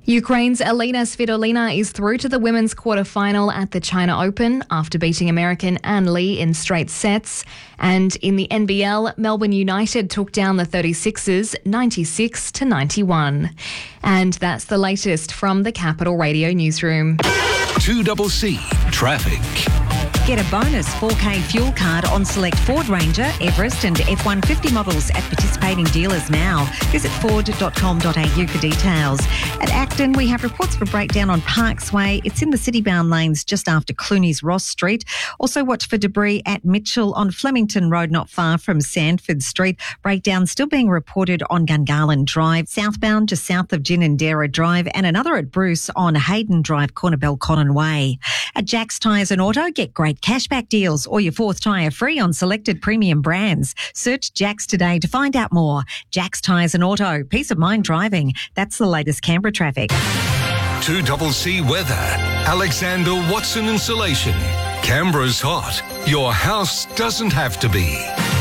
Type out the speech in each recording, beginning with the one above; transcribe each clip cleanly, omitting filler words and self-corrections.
Ukraine's Elena Svitolina is through to the women's quarter-final at the China Open after beating American Ann Lee in straight sets. And in the NBL, Melbourne United took down the 36ers 96-91. And that's the latest from the Capital Radio newsroom. 2CC Traffic. Get a bonus 4K fuel card on select Ford Ranger, Everest and F-150 models at participating dealers now. Visit ford.com.au for details. At Acton, we have reports of a breakdown on Parks Way. It's in the city-bound lanes just after Clooney's Ross Street. Also watch for debris at Mitchell on Flemington Road, not far from Sandford Street. Breakdown still being reported on Gungahlin Drive, southbound just south of Ginninderra Drive, and another at Bruce on Hayden Drive, Corner Belconnen Way. At Jack's Tyres and Auto, get great cashback deals or your fourth tyre free on selected premium brands. Search Jack's today to find out more. Jack's Tyres and Auto. Peace of mind driving. That's the latest Canberra traffic. 2CC Weather. Alexander Watson Insulation. Canberra's hot. Your house doesn't have to be.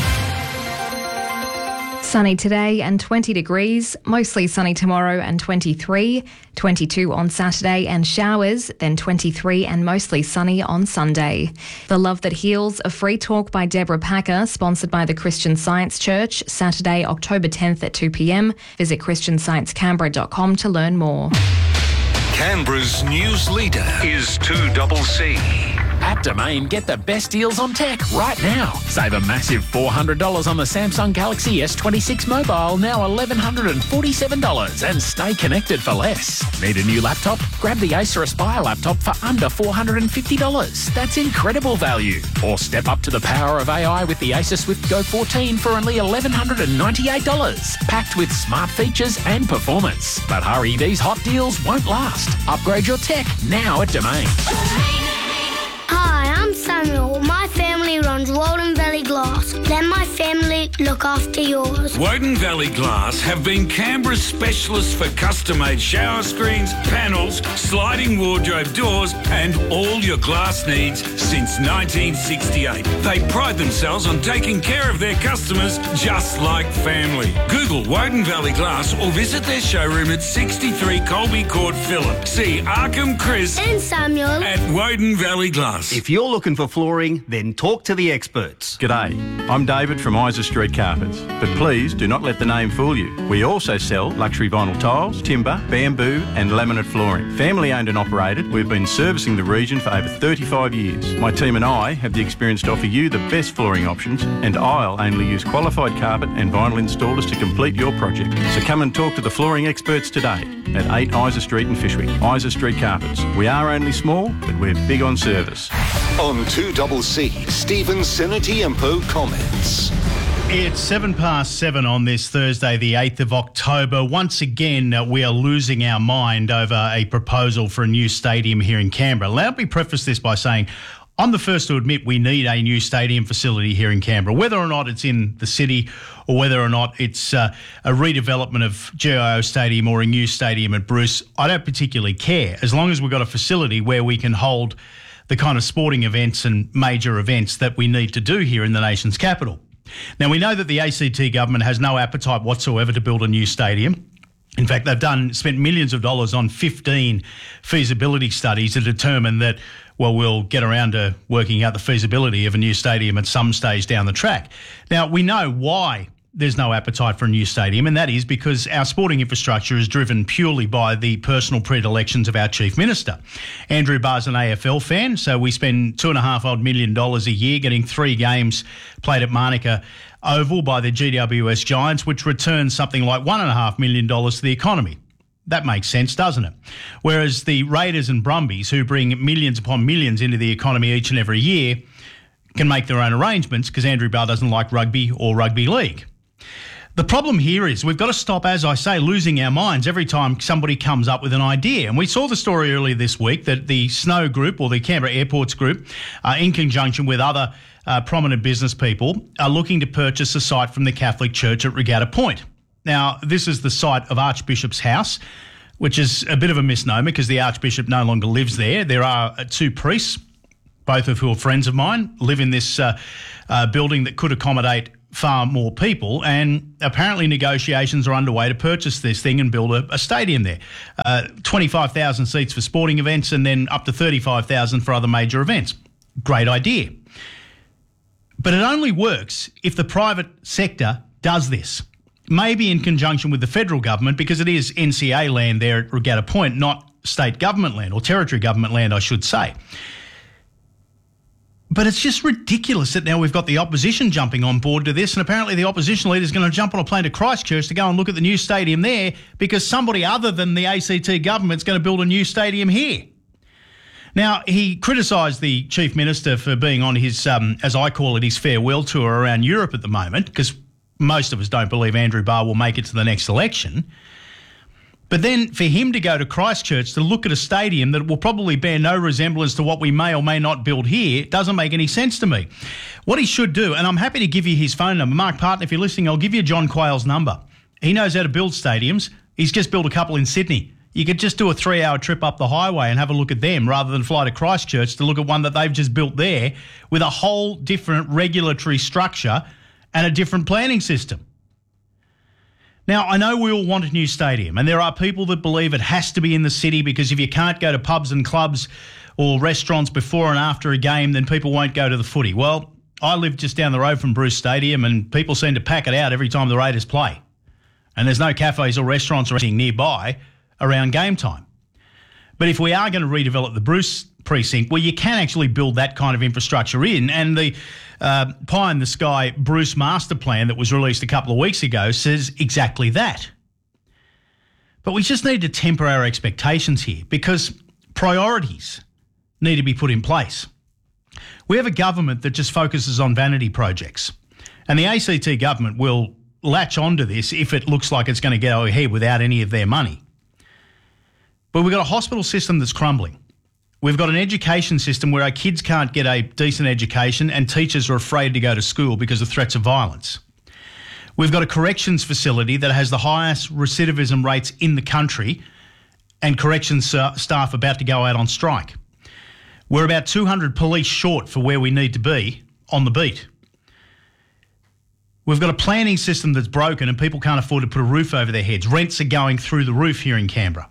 Sunny today and 20 degrees, mostly sunny tomorrow and 23, 22 on Saturday and showers, then 23 and mostly sunny on Sunday. The Love That Heals, a free talk by Deborah Packer, sponsored by the Christian Science Church, Saturday, October 10th at 2 p.m. Visit christiansciencecanberra.com to learn more. Canberra's news leader is 2CC. At Domain, get the best deals on tech right now. Save a massive $400 on the Samsung Galaxy S26 mobile, now $1,147, and stay connected for less. Need a new laptop? Grab the Acer Aspire laptop for under $450. That's incredible value. Or step up to the power of AI with the Acer Swift Go 14 for only $1,198, packed with smart features and performance. But hurry, these hot deals won't last. Upgrade your tech now at Domain. Hi, I'm Samuel. My family runs Walden Valley Glass. Let my family look after yours. Woden Valley Glass have been Canberra's specialists for custom-made shower screens, panels, sliding wardrobe doors and all your glass needs since 1968. They pride themselves on taking care of their customers just like family. Google Woden Valley Glass or visit their showroom at 63 Colby Court, Phillip. See Arkham, Chris and Samuel at Woden Valley Glass. If you're looking for flooring, then talk to the experts. G'day, I'm David from Isa Street Carpets, but please do not let the name fool you. We also sell luxury vinyl tiles, timber, bamboo and laminate flooring. Family owned and operated, we've been servicing the region for over 35 years. My team and I have the experience to offer you the best flooring options, and I'll only use qualified carpet and vinyl installers to complete your project. So come and talk to the flooring experts today at 8 Isa Street in Fyshwick. Isa Street Carpets. We are only small, but we're big on service. On 2CC, Stephen Senatiempo comments. It's 7:07 on this Thursday, the 8th of October. Once again, we are losing our mind over a proposal for a new stadium here in Canberra. Let me preface this by saying I'm the first to admit we need a new stadium facility here in Canberra. Whether or not it's in the city or whether or not it's a redevelopment of GIO Stadium or a new stadium at Bruce, I don't particularly care, as long as we've got a facility where we can hold the kind of sporting events and major events that we need to do here in the nation's capital. Now, we know that the ACT government has no appetite whatsoever to build a new stadium. In fact, they've spent millions of dollars on 15 feasibility studies to determine that, well, we'll get around to working out the feasibility of a new stadium at some stage down the track. Now, we know why there's no appetite for a new stadium, and that is because our sporting infrastructure is driven purely by the personal predilections of our Chief Minister. Andrew Barr's an AFL fan, so we spend $2.5 million a year getting 3 games played at Manuka Oval by the GWS Giants, which returns something like $1.5 million to the economy. That makes sense, doesn't it? Whereas the Raiders and Brumbies, who bring millions upon millions into the economy each and every year, can make their own arrangements because Andrew Barr doesn't like rugby or rugby league. The problem here is we've got to stop, as I say, losing our minds every time somebody comes up with an idea. And we saw the story earlier this week that the Snow Group, or the Canberra Airports Group, in conjunction with other prominent business people, are looking to purchase a site from the Catholic Church at Regatta Point. Now, this is the site of Archbishop's house, which is a bit of a misnomer because the Archbishop no longer lives there. There are 2 priests, both of who are friends of mine, live in this building that could accommodate far more people, and apparently negotiations are underway to purchase this thing and build a stadium there. 25,000 seats for sporting events and then up to 35,000 for other major events. Great idea. But it only works if the private sector does this, maybe in conjunction with the federal government, because it is NCA land there at Regatta Point, not state government land, or territory government land, I should say. But it's just ridiculous that now we've got the opposition jumping on board to this, and apparently the opposition leader is going to jump on a plane to Christchurch to go and look at the new stadium there because somebody other than the ACT government is going to build a new stadium here. Now, he criticised the Chief Minister for being on his, as I call it, his farewell tour around Europe at the moment, because most of us don't believe Andrew Barr will make it to the next election. But then for him to go to Christchurch to look at a stadium that will probably bear no resemblance to what we may or may not build here doesn't make any sense to me. What he should do, and I'm happy to give you his phone number. Mark Parton, if you're listening, I'll give you John Quayle's number. He knows how to build stadiums. He's just built a couple in Sydney. You could just do a 3-hour trip up the highway and have a look at them rather than fly to Christchurch to look at one that they've just built there with a whole different regulatory structure and a different planning system. Now, I know we all want a new stadium, and there are people that believe it has to be in the city because if you can't go to pubs and clubs or restaurants before and after a game, then people won't go to the footy. Well, I live just down the road from Bruce Stadium, and people seem to pack it out every time the Raiders play. And there's no cafes or restaurants or anything nearby around game time. But if we are going to redevelop the Bruce precinct, well, you can actually build that kind of infrastructure in. And the pie-in-the-sky Bruce master plan that was released a couple of weeks ago says exactly that. But we just need to temper our expectations here because priorities need to be put in place. We have a government that just focuses on vanity projects. And the ACT government will latch onto this if it looks like it's going to go ahead without any of their money. But we've got a hospital system that's crumbling. We've got an education system where our kids can't get a decent education and teachers are afraid to go to school because of threats of violence. We've got a corrections facility that has the highest recidivism rates in the country and corrections staff about to go out on strike. We're about 200 police short for where we need to be on the beat. We've got a planning system that's broken and people can't afford to put a roof over their heads. Rents are going through the roof here in Canberra.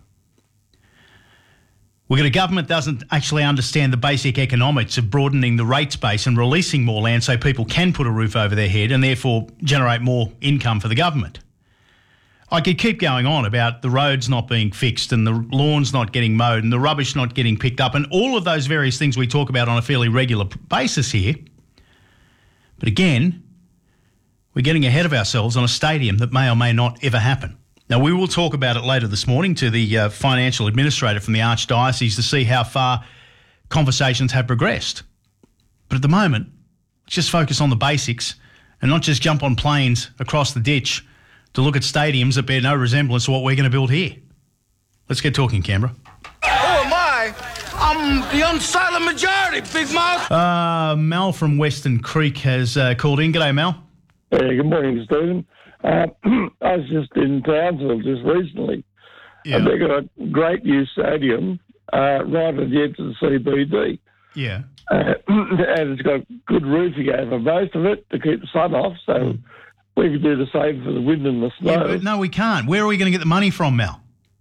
We've got a government that doesn't actually understand the basic economics of broadening the rates base and releasing more land so people can put a roof over their head and therefore generate more income for the government. I could keep going on about the roads not being fixed and the lawns not getting mowed and the rubbish not getting picked up and all of those various things we talk about on a fairly regular basis here. But again, we're getting ahead of ourselves on a stadium that may or may not ever happen. Now, we will talk about it later this morning to the financial administrator from the Archdiocese to see how far conversations have progressed. But at the moment, just focus on the basics and not just jump on planes across the ditch to look at stadiums that bear no resemblance to what we're going to build here. Let's get talking, Canberra. Who am I? I'm the unsilent majority, Big Mouth. Mel from Western Creek has called in. G'day, Mel. Hey, good morning, Stephen. I was just in Townsville just recently. Yeah. And they've got a great new stadium right at the edge of the CBD. Yeah. And it's got good roofing over most of it to keep the sun off, so we could do the same for the wind and the snow. Yeah, but no, we can't. Where are we going to get the money from, Mel?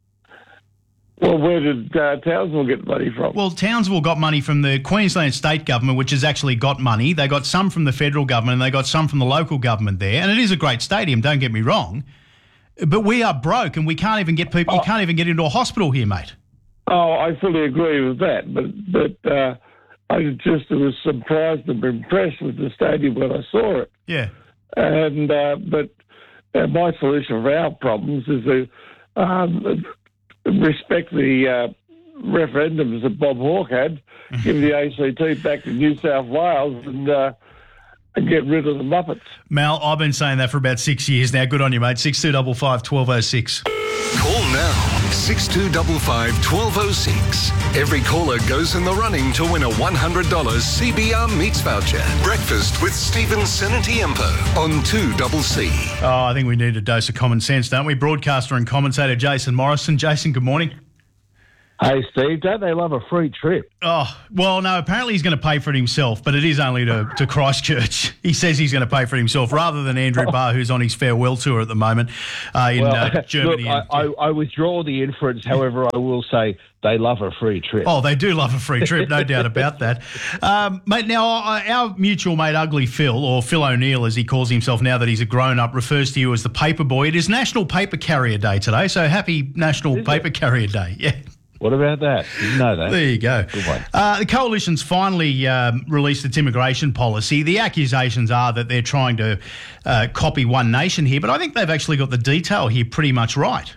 Well, where did Townsville get the money from? Well, Townsville got money from the Queensland state government, which has actually got money. They got some from the federal government and they got some from the local government there. And it is a great stadium, don't get me wrong. But we are broke and we can't even get people, you can't even get into a hospital here, mate. Oh, I fully agree with that. But I just was surprised and impressed with the stadium when I saw it. Yeah. And but my solution for our problems is to respect the referendums that Bob Hawke had, give the ACT back to New South Wales and get rid of the Muppets. Mal, I've been saying that for about 6 years now. Good on you, mate. 6255 1206. Call now, 6255 1206. Every caller goes in the running to win a $100 CBR Meats voucher. Breakfast with Stephen Senatiempo on 2CC. Oh, I think we need a dose of common sense, don't we? Broadcaster and commentator Jason Morrison. Jason, good morning. Hey, Steve, don't they love a free trip? Oh, well, no, apparently he's going to pay for it himself, but it is only to Christchurch. He says he's going to pay for it himself rather than Andrew Barr, who's on his farewell tour at the moment in Germany. Look, I withdraw the inference. However, I will say they love a free trip. Oh, they do love a free trip, no doubt about that. Mate, now, our mutual mate Ugly Phil, or Phil O'Neill as he calls himself now that he's a grown-up, refers to you as the paper boy. It is National Paper Carrier Day today, so happy National Paper Carrier Day. Yeah. What about that? Didn't know that. There you go. Good one. The Coalition's finally released its immigration policy. The accusations are that they're trying to copy One Nation here, but I think they've actually got the detail here pretty much right.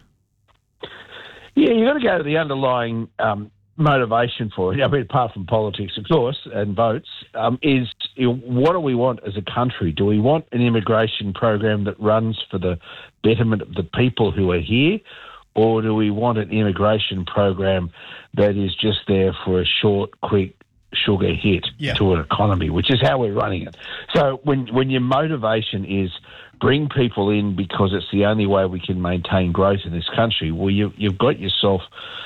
Yeah, you've got to go to the underlying motivation for it. I mean, apart from politics, of course, and votes, is what do we want as a country? Do we want an immigration program that runs for the betterment of the people who are here? Or do we want an immigration program that is just there for a short, quick sugar hit to an economy, which is how we're running it? So when your motivation is bring people in because it's the only way we can maintain growth in this country, well, you've got yourself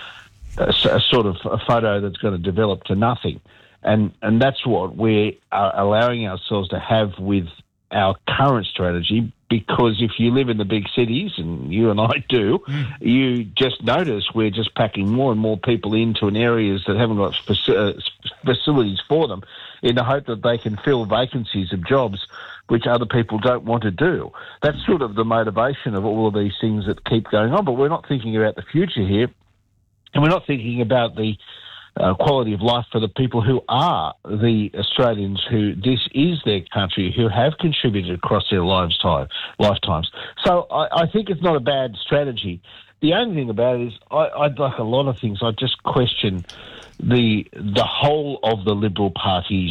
a sort of a photo that's going to develop to nothing. And that's what we are allowing ourselves to have with our current strategy, because if you live in the big cities, and you and I do, you just notice we're just packing more and more people into areas that haven't got facilities for them in the hope that they can fill vacancies of jobs which other people don't want to do. That's sort of the motivation of all of these things that keep going on, but we're not thinking about the future here, and we're not thinking about the quality of life for the people who are the Australians who this is their country, who have contributed across their lifetimes. So I think it's not a bad strategy. The only thing about it is I'd like a lot of things. I just question the whole of the Liberal Party's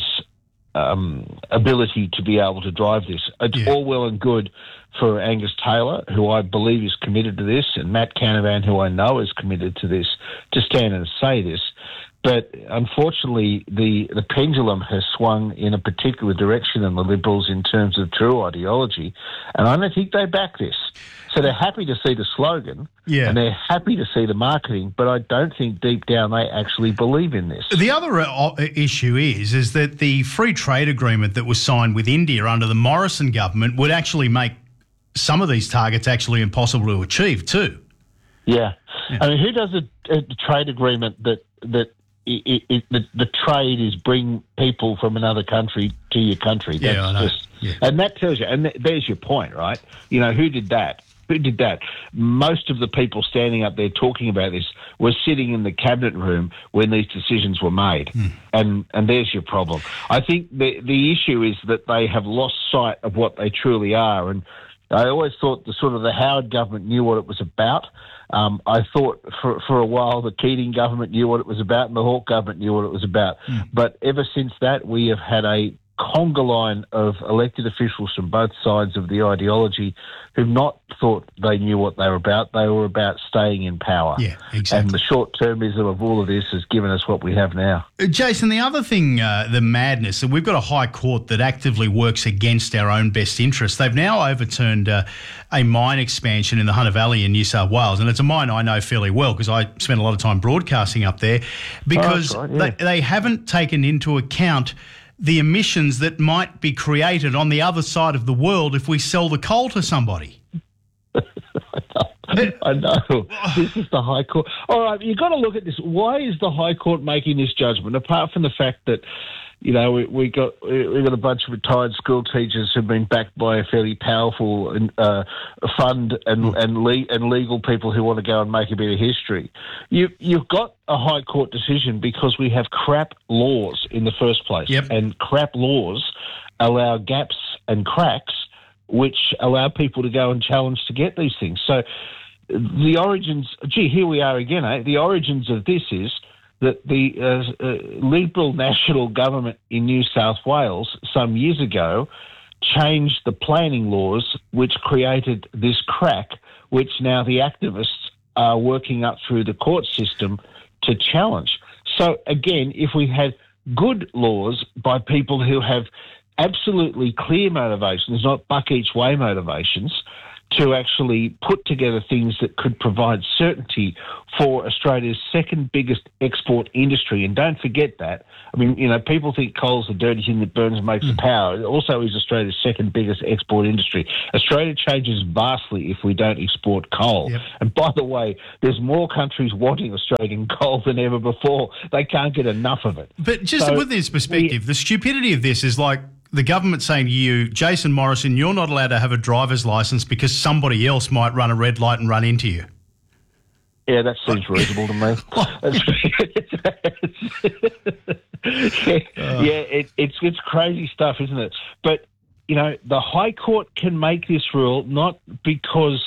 ability to be able to drive this. It's all well and good for Angus Taylor, who I believe is committed to this, and Matt Canavan, who I know is committed to this, to stand and say this. But unfortunately, the pendulum has swung in a particular direction in the Liberals in terms of true ideology, and I don't think they back this. So they're happy to see the slogan, and they're happy to see the marketing, but I don't think deep down they actually believe in this. The other issue is that the free trade agreement that was signed with India under the Morrison government would actually make some of these targets actually impossible to achieve too. Yeah. I mean, who does a trade agreement that the trade is bring people from another country to your country? That's I know. And that tells you, and there's your point, right? You know, who did that? Who did that? Most of the people standing up there talking about this were sitting in the cabinet room when these decisions were made. And there's your problem. I think the issue is that they have lost sight of what they truly are. And I always thought the Howard government knew what it was about. I thought for a while the Keating government knew what it was about and the Hawke government knew what it was about. But ever since that, we have had a conga line of elected officials from both sides of the ideology who've not thought they knew what they were about. They were about staying in power. Yeah, exactly. And the short-termism of all of this has given us what we have now. Jason, the other thing, the madness, and we've got a high court that actively works against our own best interests. They've now overturned a mine expansion in the Hunter Valley in New South Wales, and it's a mine I know fairly well because I spent a lot of time broadcasting up there, because they haven't taken into account the emissions that might be created on the other side of the world if we sell the coal to somebody. I know. This is the High Court. All right, you've got to look at this. Why is the High Court making this judgment, apart from the fact that, you know, we got a bunch of retired school teachers who've been backed by a fairly powerful fund and legal people who want to go and make a bit of history. You've got a High Court decision because we have crap laws in the first place, and crap laws allow gaps and cracks which allow people to go and challenge to get these things. So the origins, here we are again, eh? The origins of this is that the Liberal National Government in New South Wales some years ago changed the planning laws which created this crack, which now the activists are working up through the court system to challenge. So again, if we had good laws by people who have absolutely clear motivations, not buck-each-way motivations, to actually put together things that could provide certainty for Australia's second biggest export industry. And don't forget that. I mean, people think coal's the dirty thing that burns and makes the power. It also is Australia's second biggest export industry. Australia changes vastly if we don't export coal. Yep. And by the way, there's more countries wanting Australian coal than ever before. They can't get enough of it. But just with this perspective, the stupidity of this is like the government saying to you, Jason Morrison, you're not allowed to have a driver's licence because somebody else might run a red light and run into you. Yeah, that seems reasonable to me. It's crazy stuff, isn't it? But, the High Court can make this rule not because,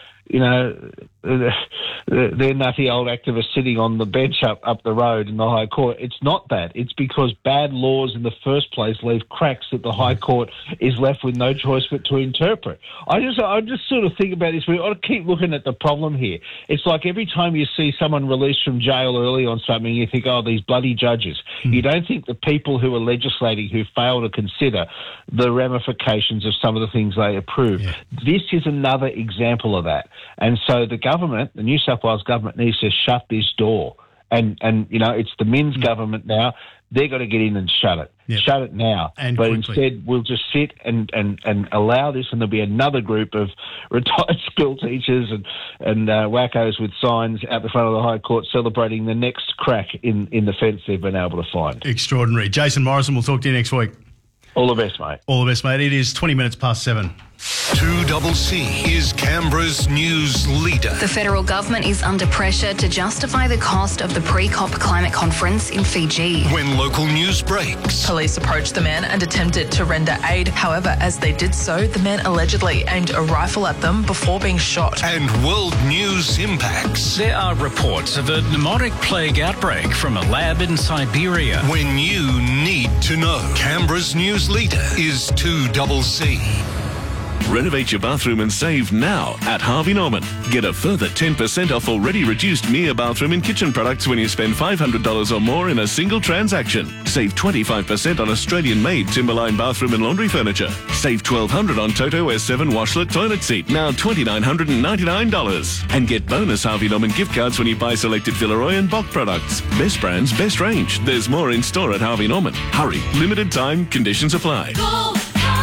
they're nutty old activists sitting on the bench up the road in the High Court. It's not that. It's because bad laws in the first place leave cracks that the High Court is left with no choice but to interpret. I just sort of think about this. We ought to keep looking at the problem here. It's like every time you see someone released from jail early on something, you think, oh, these bloody judges. You don't think the people who are legislating who fail to consider the ramifications of some of the things they approve. Yeah. This is another example of that. And so the government, the New South Wales government, needs to shut this door. And it's the Minns government now. They've got to get in and shut it. Yep. Shut it now. And but quickly. Instead, we'll just sit and allow this, and there'll be another group of retired school teachers and wackos with signs out the front of the High Court celebrating the next crack in the fence they've been able to find. Extraordinary. Jason Morrison, we'll talk to you next week. All the best, mate. All the best, mate. It is 20 minutes past 7. 2CC is Canberra's news leader. The federal government is under pressure to justify the cost of the pre-COP climate conference in Fiji. When local news breaks. Police approached the men and attempted to render aid. However, as they did so, the men allegedly aimed a rifle at them before being shot. And world news impacts. There are reports of a pneumotic plague outbreak from a lab in Siberia. When you need to know. Canberra's news leader is 2CC. Renovate your bathroom and save now at Harvey Norman. Get a further 10% off already reduced Mia bathroom and kitchen products when you spend $500 or more in a single transaction. Save 25% on Australian-made Timberline bathroom and laundry furniture. Save $1,200 on Toto S7 washlet toilet seat, now $2,999. And get bonus Harvey Norman gift cards when you buy selected Villeroy and Bock products. Best brands, best range. There's more in store at Harvey Norman. Hurry, limited time, conditions apply. Go!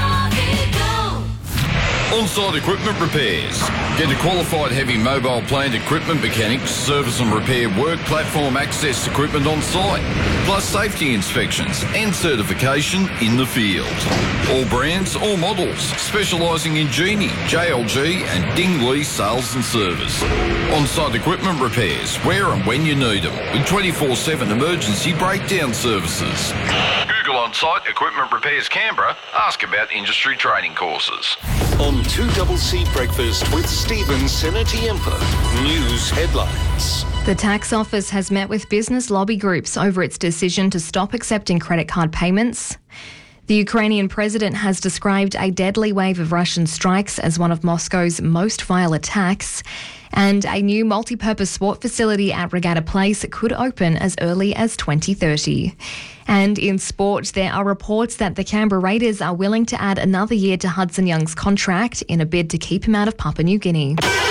On-site equipment repairs. Get a qualified heavy mobile plant equipment mechanic to service and repair work platform access equipment on site, plus safety inspections and certification in the field. All brands, all models, specialising in Genie, JLG and Dingley sales and service. On-site equipment repairs, where and when you need them, with 24/7 emergency breakdown services. Google On-Site Equipment Repairs Canberra. Ask about industry training courses. On 2CC Breakfast with Stephen Senatiempo. News headlines. The tax office has met with business lobby groups over its decision to stop accepting credit card payments. The Ukrainian president has described a deadly wave of Russian strikes as one of Moscow's most vile attacks. And a new multi-purpose sport facility at Regatta Place could open as early as 2030. And in sport, there are reports that the Canberra Raiders are willing to add another year to Hudson Young's contract in a bid to keep him out of Papua New Guinea.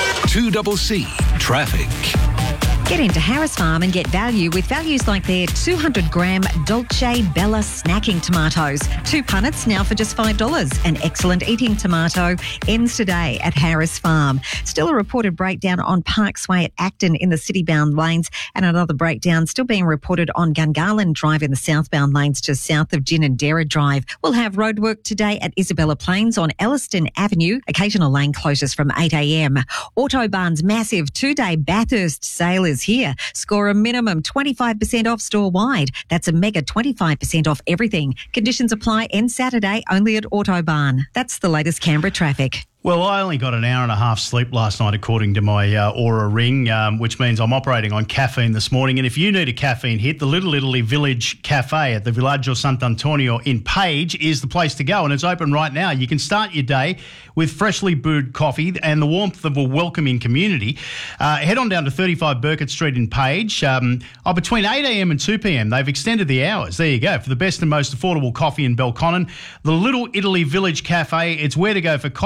2CC Traffic. Get into Harris Farm and get value with values like their 200-gram Dolce Bella snacking tomatoes. 2 punnets now for just $5. An excellent eating tomato ends today at Harris Farm. Still a reported breakdown on Parksway at Acton in the city-bound lanes, and another breakdown still being reported on Gungahlin Drive in the southbound lanes just south of Ginninderra Drive. We'll have roadwork today at Isabella Plains on Elliston Avenue. Occasional lane closures from 8 a.m. Autobahn's massive 2-day Bathurst sale is here. Score a minimum 25% off store-wide. That's a mega 25% off everything. Conditions apply end Saturday only at Autobahn. That's the latest Canberra traffic. Well, I only got an hour and a half sleep last night, according to my Aura Ring, which means I'm operating on caffeine this morning. And if you need a caffeine hit, the Little Italy Village Cafe at the Villaggio Sant'Antonio in Page is the place to go, and it's open right now. You can start your day with freshly brewed coffee and the warmth of a welcoming community. Head on down to 35 Burkett Street in Page. Between 8 a.m. and 2 p.m, they've extended the hours. There you go. For the best and most affordable coffee in Belconnen, the Little Italy Village Cafe, it's where to go for coffee, tea,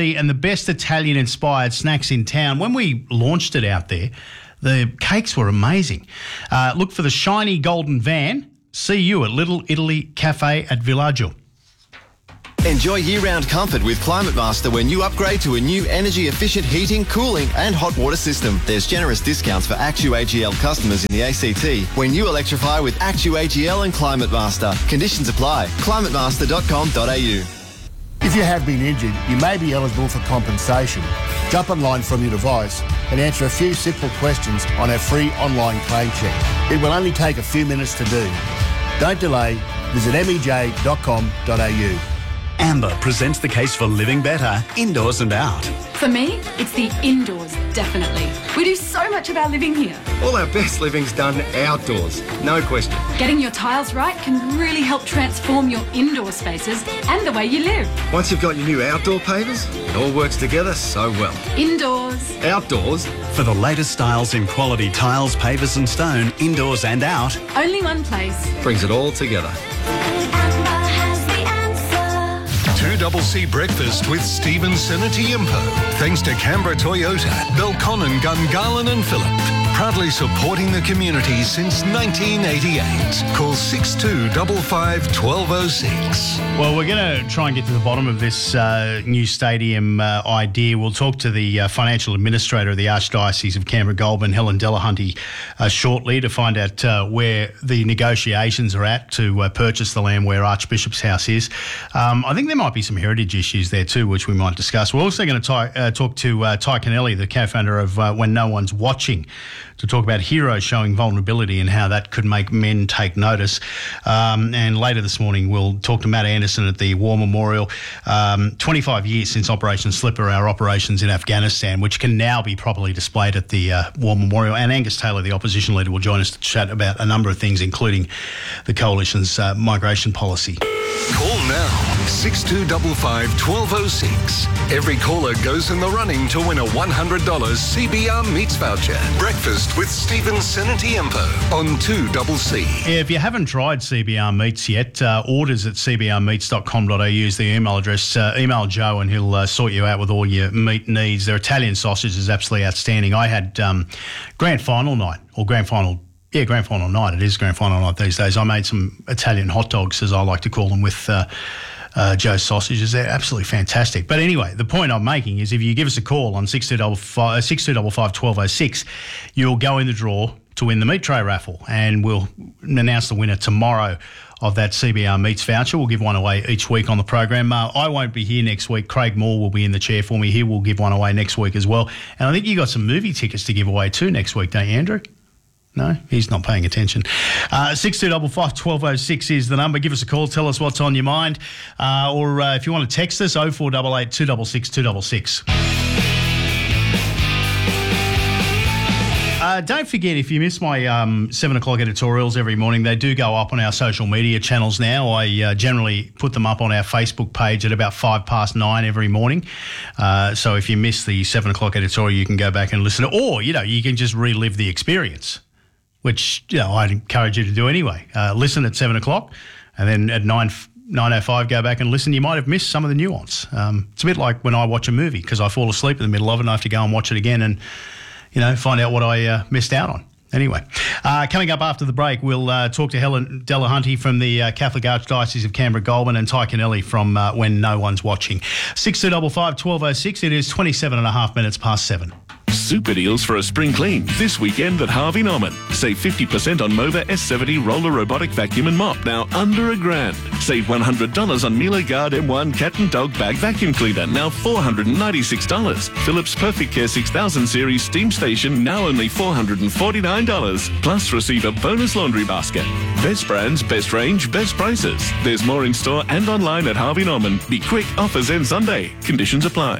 free and the best Italian-inspired snacks in town. When we launched it out there, the cakes were amazing. Look for the shiny golden van. See you at Little Italy Cafe at Villaggio. Enjoy year-round comfort with Climate Master when you upgrade to a new energy-efficient heating, cooling and hot water system. There's generous discounts for AccuAGL customers in the ACT when you electrify with AccuAGL and Climate Master. Conditions apply. climatemaster.com.au. If you have been injured, you may be eligible for compensation. Jump online from your device and answer a few simple questions on our free online claim check. It will only take a few minutes to do. Don't delay. Visit mej.com.au. Amber presents the case for living better, indoors and out. For me, it's the indoors, definitely. We do so much of our living here. All our best living's done outdoors, no question. Getting your tiles right can really help transform your indoor spaces and the way you live. Once you've got your new outdoor pavers, it all works together so well. Indoors. Outdoors. For the latest styles in quality tiles, pavers and stone, indoors and out. Only one place. Brings it all together. 2CC Breakfast with Stephen Sinatiimpo. Thanks to Canberra Toyota, Belconnen, Gungahlin and Phillip. Proudly supporting the community since 1988. Call 6255 1206. Well, we're going to try and get to the bottom of this new stadium idea. We'll talk to the financial administrator of the Archdiocese of Canberra-Goulburn, Helen Delahunty, shortly to find out where the negotiations are at to purchase the land where Archbishop's House is. I think there might be some heritage issues there too, which we might discuss. We're also going to talk to Ty Kennelly, the co-founder of When No One's Watching, to talk about heroes showing vulnerability and how that could make men take notice. And later this morning, we'll talk to Matt Anderson at the War Memorial. 25 years since Operation Slipper, our operations in Afghanistan, which can now be properly displayed at the War Memorial. And Angus Taylor, the opposition leader, will join us to chat about a number of things, including the Coalition's migration policy. Call now, 6255 1206. Every caller goes in the running to win a $100 CBR Meats voucher. Breakfast with Stephen Sinatiimpo on 2CC. Yeah, if you haven't tried CBR Meats yet, orders at cbrmeats.com.au is the email address. Email Joe and he'll sort you out with all your meat needs. Their Italian sausage is absolutely outstanding. I had grand final night, or grand final night. It is grand final night these days. I made some Italian hot dogs, as I like to call them, with Joe's sausages. They're absolutely fantastic. But anyway, the point I'm making is if you give us a call on 6255 1206, you'll go in the draw to win the meat tray raffle, and we'll announce the winner tomorrow of that CBR Meats voucher. We'll give one away each week on the program. I won't be here next week. Craig Moore will be in the chair for me here. We'll give one away next week as well. And I think you got some movie tickets to give away too next week, don't you, Andrew? No, he's not paying attention. 6255 1206 is the number. Give us a call. Tell us what's on your mind. Or if you want to text us, 0488 266 266. Don't forget, if you miss my 7 o'clock editorials every morning, they do go up on our social media channels now. I generally put them up on our Facebook page at about 9:05 every morning. So if you miss the 7 o'clock editorial, you can go back and listen. Or, you can just relive the experience, which, I'd encourage you to do anyway. Listen at 7 o'clock and then at 9:05 go back and listen. You might have missed some of the nuance. It's a bit like when I watch a movie, because I fall asleep in the middle of it and I have to go and watch it again and, find out what I missed out on. Anyway, coming up after the break, we'll talk to Helen Delahunty from the Catholic Archdiocese of Canberra-Goulburn and Ty Kennelly from When No One's Watching. 6255 1206. It is 27 and a half minutes past 7. Super deals for a spring clean this weekend at Harvey Norman. Save 50% on Mova S70 roller robotic vacuum and mop, now under $1,000. Save $100 on Miele Guard M1 cat and dog bag vacuum cleaner, now $496. Philips Perfect Care 6000 series steam station, now only $449. Plus receive a bonus laundry basket. Best brands, best range, best prices. There's more in store and online at Harvey Norman. Be quick, offers end Sunday. Conditions apply.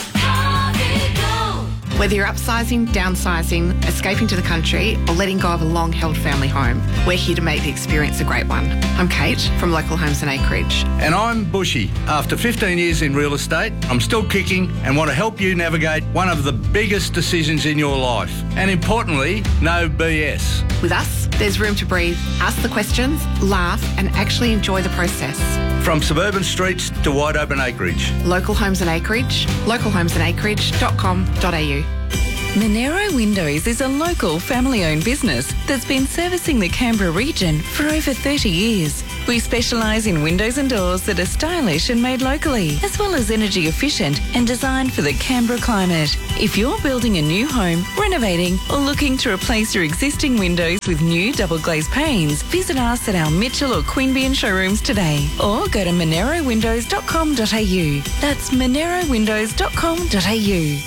Whether you're upsizing, downsizing, escaping to the country, or letting go of a long-held family home, we're here to make the experience a great one. I'm Kate from Local Homes and Acreage. And I'm Bushy. After 15 years in real estate, I'm still kicking and want to help you navigate one of the biggest decisions in your life. And importantly, no BS. With us, there's room to breathe, ask the questions, laugh and actually enjoy the process. From suburban streets to wide open acreage. Local Homes and Acreage, localhomesandacreage.com.au. Monero Windows is a local family-owned business that's been servicing the Canberra region for over 30 years. We specialise in windows and doors that are stylish and made locally, as well as energy efficient and designed for the Canberra climate. If you're building a new home, renovating or looking to replace your existing windows with new double glazed panes, visit us at our Mitchell or Queanbeyan showrooms today or go to monerowindows.com.au. That's monerowindows.com.au.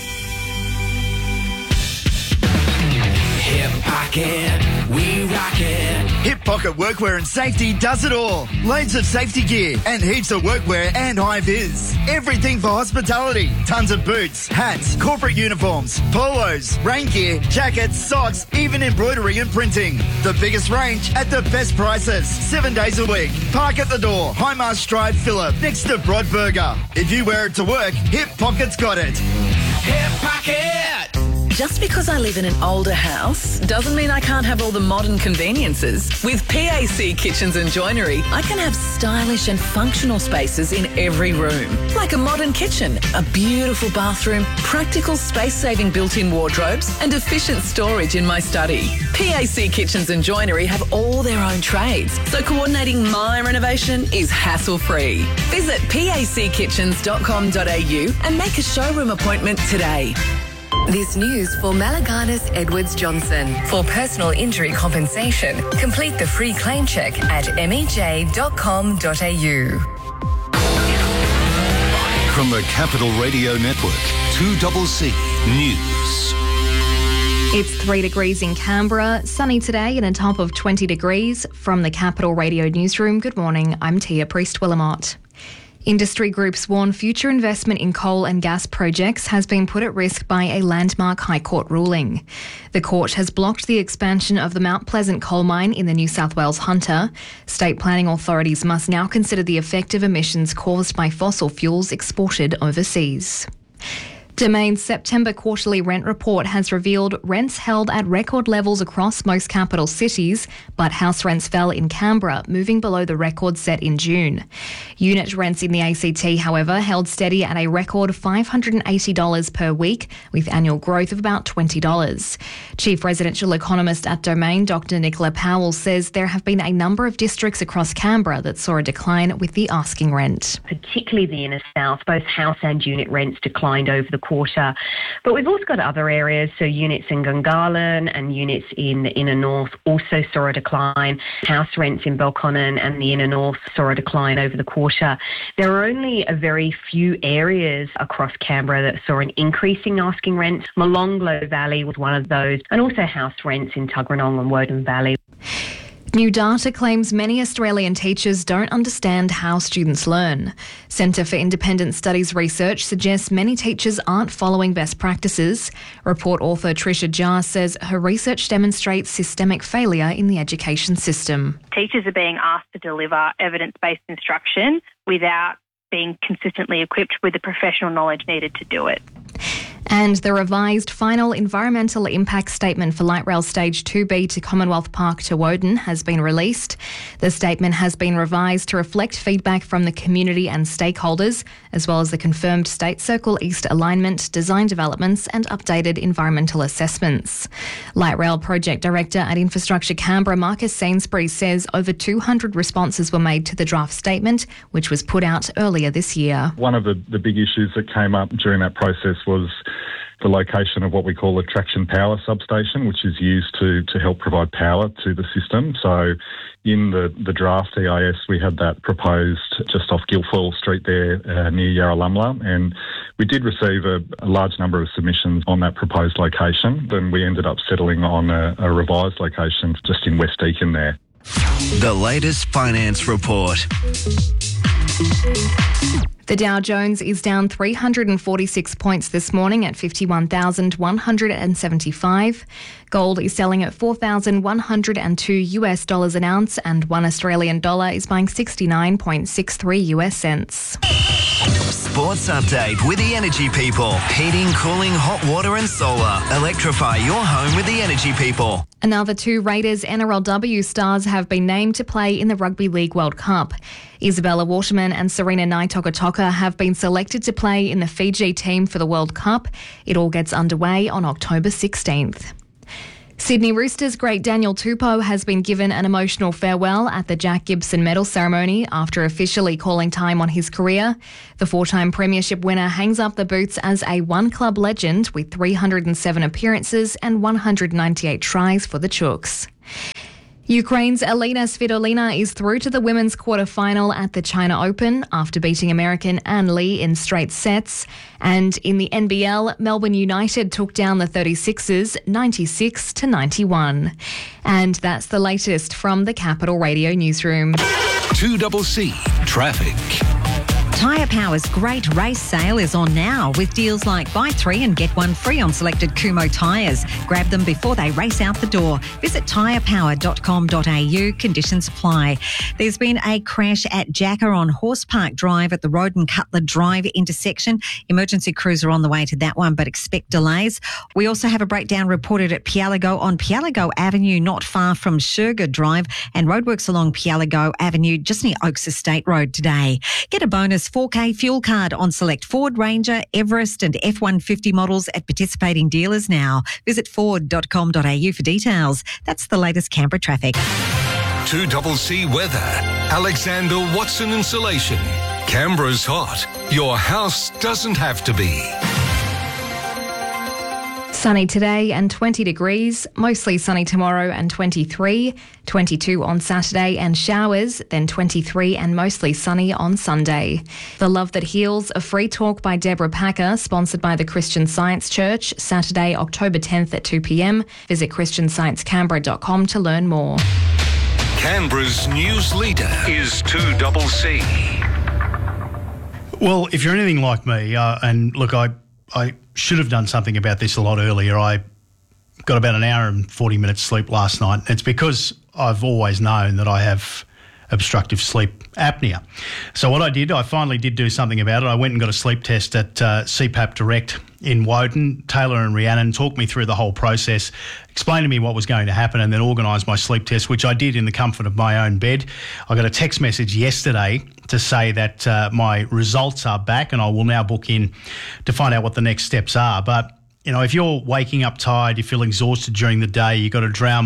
Hip Pocket, we rock it. Hip Pocket Workwear and Safety does it all. Loads of safety gear and heaps of workwear and high vis. Everything for hospitality. Tons of boots, hats, corporate uniforms, polos, rain gear, jackets, socks, even embroidery and printing. The biggest range at the best prices. 7 days a week. Park at the door. Highmast Drive, Phillip, next to Broadburger. If you wear it to work, Hip Pocket's got it. Hip Pocket! Just because I live in an older house doesn't mean I can't have all the modern conveniences. With PAC Kitchens and Joinery, I can have stylish and functional spaces in every room. Like a modern kitchen, a beautiful bathroom, practical space-saving built-in wardrobes and efficient storage in my study. PAC Kitchens and Joinery have all their own trades, so coordinating my renovation is hassle-free. Visit packitchens.com.au and make a showroom appointment today. This news for Malaganas Edwards Johnson. For personal injury compensation, complete the free claim check at mej.com.au. From the Capital Radio Network, 2CC News. It's 3 degrees in Canberra, sunny today and a top of 20 degrees. From the Capital Radio Newsroom, good morning, I'm Tia Priest-Willamott. Industry groups warn future investment in coal and gas projects has been put at risk by a landmark High Court ruling. The court has blocked the expansion of the Mount Pleasant coal mine in the New South Wales Hunter. State planning authorities must now consider the effect of emissions caused by fossil fuels exported overseas. Domain's September quarterly rent report has revealed rents held at record levels across most capital cities, but house rents fell in Canberra, moving below the record set in June. Unit rents in the ACT, however, held steady at a record $580 per week, with annual growth of about $20. Chief residential economist at Domain, Dr. Nicola Powell, says there have been a number of districts across Canberra that saw a decline with the asking rent. Particularly the inner south, both house and unit rents declined over the quarter. But we've also got other areas, so units in Gungahlin and units in the inner north also saw a decline. House rents in Belconnen and the inner north saw a decline over the quarter. There are only a very few areas across Canberra that saw an increase in asking rents. Molonglo Valley was one of those, and also house rents in Tuggeranong and Woden Valley. New data claims many Australian teachers don't understand how students learn. Centre for Independent Studies research suggests many teachers aren't following best practices. Report author Tricia Jar says her research demonstrates systemic failure in the education system. Teachers are being asked to deliver evidence-based instruction without being consistently equipped with the professional knowledge needed to do it. And the revised final environmental impact statement for Light Rail Stage 2B to Commonwealth Park to Woden has been released. The statement has been revised to reflect feedback from the community and stakeholders, as well as the confirmed State Circle East alignment, design developments and updated environmental assessments. Light Rail Project Director at Infrastructure Canberra, Marcus Sainsbury, says over 200 responses were made to the draft statement, which was put out earlier this year. One of the big issues that came up during that process was the location of what we call a traction power substation, which is used to help provide power to the system. So in the draft EIS, we had that proposed just off Guilfoyle Street there near Yarralumla, and we did receive a large number of submissions on that proposed location. Then we ended up settling on a revised location just in West Deakin there. The latest finance report. The Dow Jones is down 346 points this morning at 51,175. Gold is selling at $4,102 an ounce, and $1 Australian dollar is buying 69.63 US cents. Sports update with the Energy People. Heating, cooling, hot water and solar. Electrify your home with the Energy People. Another 2 Raiders NRLW stars have been named to play in the Rugby League World Cup. Isabella Waterman and Serena Naitoka have been selected to play in the Fiji team for the World Cup. It all gets underway on October 16th. Sydney Roosters great Daniel Tupou has been given an emotional farewell at the Jack Gibson Medal ceremony after officially calling time on his career. The 4-time premiership winner hangs up the boots as a one-club legend with 307 appearances and 198 tries for the Chooks. Ukraine's Elena Svitolina is through to the women's quarter-final at the China Open after beating American Ann Lee in straight sets. And in the NBL, Melbourne United took down the 36ers 96-91. And that's the latest from the Capital Radio newsroom. 2CC Traffic. Tyre Power's great race sale is on now with deals like buy 3 and get 1 free on selected Kumho tyres. Grab them before they race out the door. Visit tyrepower.com.au. Conditions apply. There's been a crash at Jacker on Horse Park Drive at the Road and Cutler Drive intersection. Emergency crews are on the way to that one, but expect delays. We also have a breakdown reported at Pialago on Pialago Avenue, not far from Sherga Drive, and roadworks along Pialago Avenue just near Oaks Estate Road today. Get a bonus 4K fuel card on select Ford Ranger, Everest and F-150 models at participating dealers now. Visit ford.com.au for details. That's the latest Canberra traffic. 2CC Weather. Alexander Watson Insulation. Canberra's hot. Your house doesn't have to be. Sunny today and 20 degrees, mostly sunny tomorrow and 23, 22 on Saturday and showers, then 23 and mostly sunny on Sunday. The Love That Heals, a free talk by Deborah Packer, sponsored by the Christian Science Church, Saturday, October 10th at 2 p.m. Visit christiansciencecanberra.com to learn more. Canberra's news leader is 2CC. Well, if you're anything like me, and look, I should have done something about this a lot earlier. I got about an hour and 40 minutes sleep last night. It's because I've always known that I have obstructive sleep apnea. So what I did, I finally did do something about it. I went and got a sleep test at CPAP Direct in Woden. Taylor and Rhiannon talked me through the whole process, explained to me what was going to happen, and then organised my sleep test, which I did in the comfort of my own bed. I got a text message yesterday to say that my results are back, and I will now book in to find out what the next steps are. But you know, if you're waking up tired, you feel exhausted during the day, you've got a dry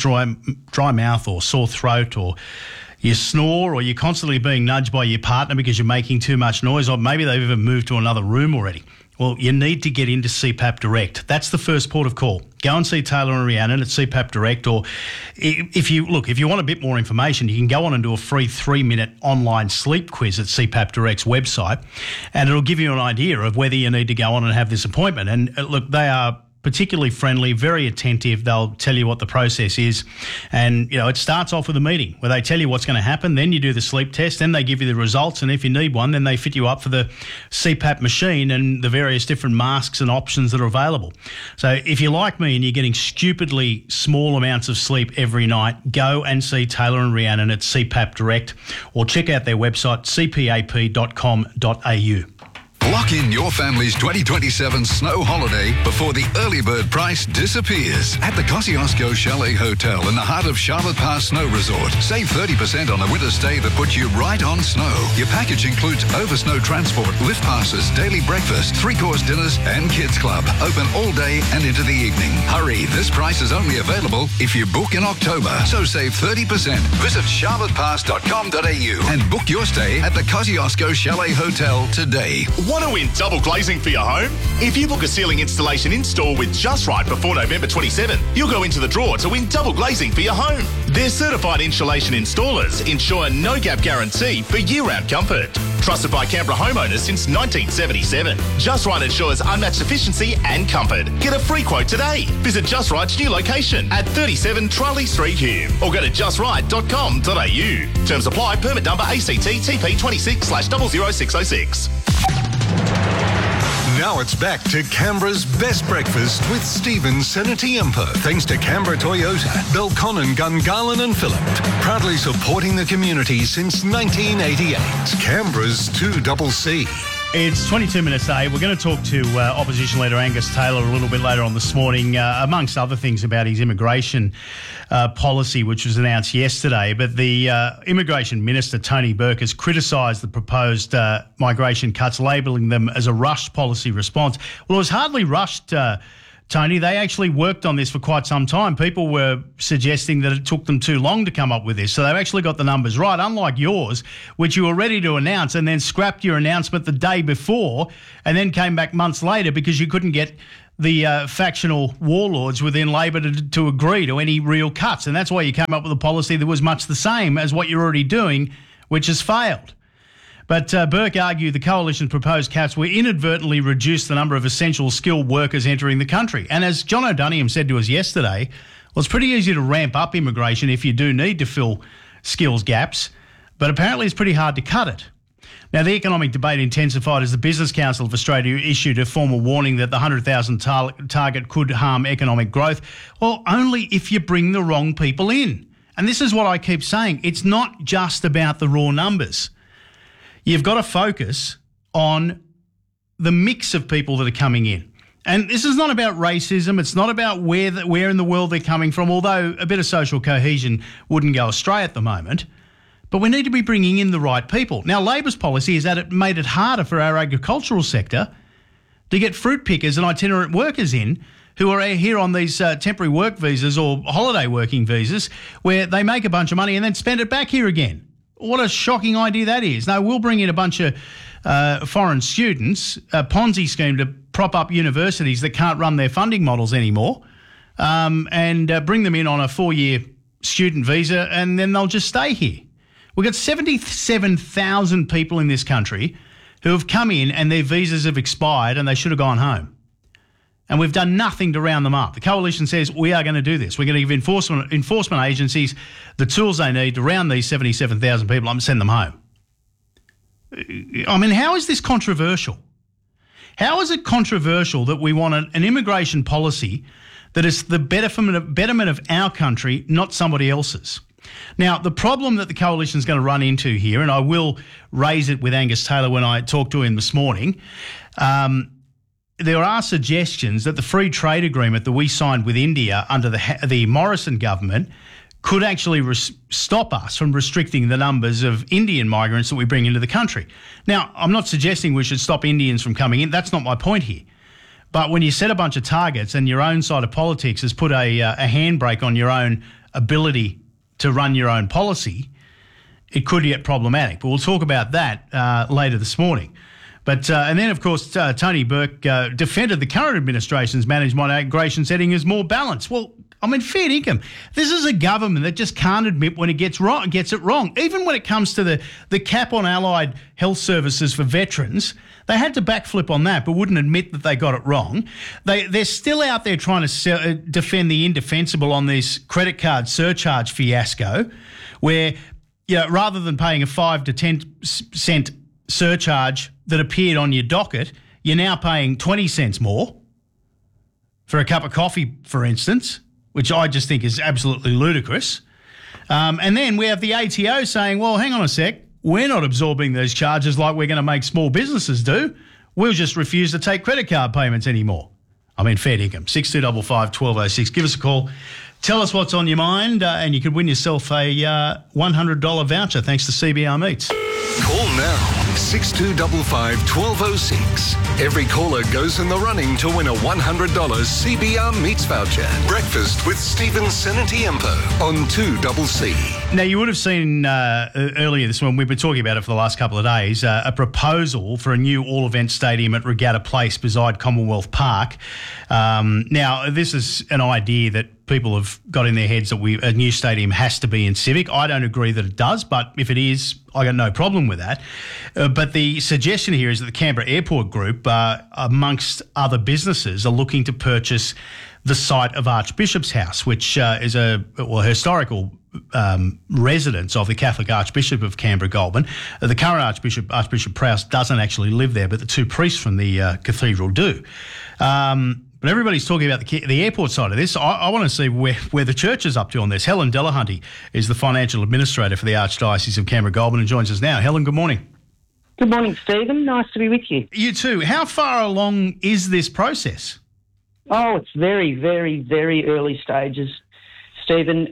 mouth or sore throat, or you snore, or you're constantly being nudged by your partner because you're making too much noise, or maybe they've even moved to another room already. Well, you need to get into CPAP Direct. That's the first port of call. Go and see Taylor and Rhiannon at CPAP Direct, or if you want a bit more information, you can go on and do a free 3-minute online sleep quiz at CPAP Direct's website, and it'll give you an idea of whether you need to go on and have this appointment. And look, they are particularly friendly, very attentive. They'll tell you what the process is. And, you know, it starts off with a meeting where they tell you what's going to happen. Then you do the sleep test. Then they give you the results. And if you need one, then they fit you up for the CPAP machine and the various different masks and options that are available. So if you're like me and you're getting stupidly small amounts of sleep every night, go and see Taylor and Rhiannon at CPAP Direct, or check out their website, cpap.com.au. Lock in your family's 2027 snow holiday before the early bird price disappears at the Kosciuszko Chalet Hotel in the heart of Charlotte Pass Snow Resort. Save 30% on a winter stay that puts you right on snow. Your package includes over-snow transport, lift passes, daily breakfast, 3-course dinners and kids club. Open all day and into the evening. Hurry, this price is only available if you book in October. So save 30%. Visit charlottepass.com.au and book your stay at the Kosciuszko Chalet Hotel today. Want to win double glazing for your home? If you book a ceiling installation in-store with Just Right before November 27, you'll go into the draw to win double glazing for your home. Their certified insulation installers ensure no-gap guarantee for year-round comfort. Trusted by Canberra homeowners since 1977. Just Right ensures unmatched efficiency and comfort. Get a free quote today. Visit Just Right's new location at 37 Charlie Street, Hume, or go to justright.com.au. Terms apply. Permit number ACT TP 26/00606. Now it's back to Canberra's best breakfast with Stephen Senatiempo. Thanks to Canberra Toyota, Belconnen, Gungahlin and Phillip. Proudly supporting the community since 1988. Canberra's 2CC. It's 22 minutes to 8. We're going to talk to Opposition Leader Angus Taylor a little bit later on this morning, amongst other things about his immigration policy, which was announced yesterday. But the Immigration Minister, Tony Burke, has criticised the proposed migration cuts, labelling them as a rushed policy response. Well, it was hardly rushed, Tony. They actually worked on this for quite some time. People were suggesting that it took them too long to come up with this. So they've actually got the numbers right, unlike yours, which you were ready to announce and then scrapped your announcement the day before and then came back months later because you couldn't get the factional warlords within Labor to agree to any real cuts. And that's why you came up with a policy that was much the same as what you're already doing, which has failed. But Burke argued the coalition's proposed cuts will inadvertently reduce the number of essential skilled workers entering the country. And as John O'Doniham said to us yesterday, well, it's pretty easy to ramp up immigration if you do need to fill skills gaps, but apparently it's pretty hard to cut it. Now, the economic debate intensified as the Business Council of Australia issued a formal warning that the 100,000 target could harm economic growth. Well, only if you bring the wrong people in. And this is what I keep saying. It's not just about the raw numbers. You've got to focus on the mix of people that are coming in. And this is not about racism. It's not about where in the world they're coming from, although a bit of social cohesion wouldn't go astray at the moment. But we need to be bringing in the right people. Now, Labor's policy is that it made it harder for our agricultural sector to get fruit pickers and itinerant workers in who are here on these temporary work visas or holiday working visas where they make a bunch of money and then spend it back here again. What a shocking idea that is. No, we'll bring in a bunch of foreign students, a Ponzi scheme to prop up universities that can't run their funding models anymore, and bring them in on a 4-year student visa, and then they'll just stay here. We've got 77,000 people in this country who have come in and their visas have expired and they should have gone home. And we've done nothing to round them up. The coalition says we are going to do this. We're going to give enforcement agencies the tools they need to round these 77,000 people up and send them home. I mean, how is this controversial? How is it controversial that we want an immigration policy that is the betterment of our country, not somebody else's? Now, the problem that the coalition is going to run into here, and I will raise it with Angus Taylor when I talked to him this morning, there are suggestions that the free trade agreement that we signed with India under the Morrison government could actually stop us from restricting the numbers of Indian migrants that we bring into the country. Now, I'm not suggesting we should stop Indians from coming in. That's not my point here. But when you set a bunch of targets and your own side of politics has put a handbrake on your own ability to run your own policy, it could get problematic. But we'll talk about that later this morning. But and then, of course, Tony Burke defended the current administration's managed migration setting as more balanced. Well, I mean, fair income. This is a government that just can't admit when it gets it wrong. Even when it comes to the cap on allied health services for veterans, they had to backflip on that, but wouldn't admit that they got it wrong. They're still out there trying to defend the indefensible on this credit card surcharge fiasco, where rather than paying a 5 to 10 cent surcharge that appeared on your docket, you're now paying 20 cents more for a cup of coffee, for instance, which I just think is absolutely ludicrous. And then we have the ATO saying, well, hang on a sec, we're not absorbing those charges like we're going to make small businesses do. We'll just refuse to take credit card payments anymore. I mean, fair income. 6255 1206. Give us a call. Tell us what's on your mind, and you could win yourself a $100 voucher thanks to CBR Meats. Call now. 6255 1206. Every caller goes in the running to win a $100 CBR Meats voucher. Breakfast with Stephen Senatiempo on 2CC. Now, you would have seen earlier this morning, we've been talking about it for the last couple of days, a proposal for a new all-event stadium at Regatta Place beside Commonwealth Park. Now, this is an idea that people have got in their heads that a new stadium has to be in Civic. I don't agree that it does, but if it is, I got no problem with that. But the suggestion here is that the Canberra Airport Group, amongst other businesses, are looking to purchase the site of Archbishop's House, which is a historical residence of the Catholic Archbishop of Canberra Goulburn. The current Archbishop Prowse, doesn't actually live there, but the two priests from the cathedral do. But everybody's talking about the airport side of this. I want to see where the church is up to on this. Helen Delahunty is the financial administrator for the Archdiocese of Canberra Goulburn and joins us now. Helen, good morning. Good morning, Stephen. Nice to be with you. You too. How far along is this process? Oh, it's very, very, very early stages, Stephen.